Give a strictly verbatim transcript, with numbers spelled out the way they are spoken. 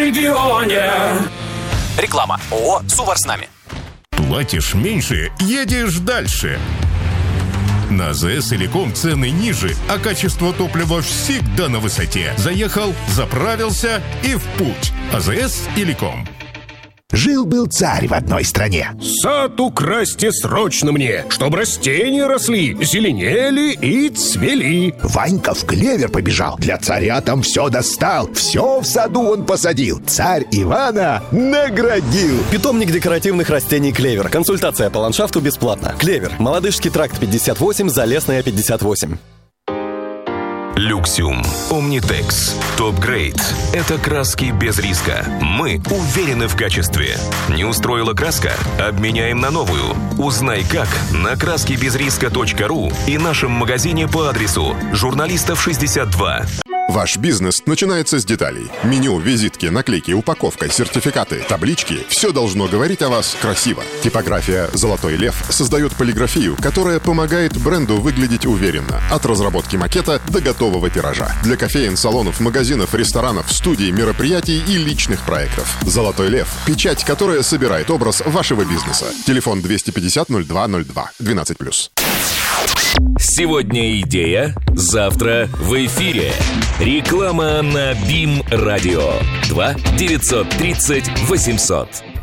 регионе. Реклама. ООО «Сувар с нами». Платишь меньше, едешь дальше. На АЗС Иликом цены ниже, а качество топлива всегда на высоте. Заехал, заправился и в путь. АЗС Иликом. Жил-был царь в одной стране. Сад украсьте срочно мне, чтоб растения росли, зеленели и цвели. Ванька в клевер побежал, для царя там все достал. Все в саду он посадил, царь Ивана наградил. Питомник декоративных растений «Клевер». Консультация по ландшафту бесплатно. «Клевер». Молодыжский тракт пятьдесят восемь, Залесная пятьдесят восемь. Люксиум. Омнитекс. Топ-грейд. Это краски без риска. Мы уверены в качестве. Не устроила краска? Обменяем на новую. Узнай как на краски без риска точка ру и нашем магазине по адресу Журналистов шестьдесят два. Ваш бизнес начинается с деталей. Меню, визитки, наклейки, упаковка, сертификаты, таблички – все должно говорить о вас красиво. Типография «Золотой лев» создает полиграфию, которая помогает бренду выглядеть уверенно. От разработки макета до готового тиража. Для кофеен, салонов, магазинов, ресторанов, студий, мероприятий и личных проектов. «Золотой лев» – печать, которая собирает образ вашего бизнеса. Телефон двести пятьдесят ноль два ноль два, двенадцать плюс. Сегодня идея, завтра в эфире. Реклама на БИМ Радио. два девятьсот тридцать восемьсот.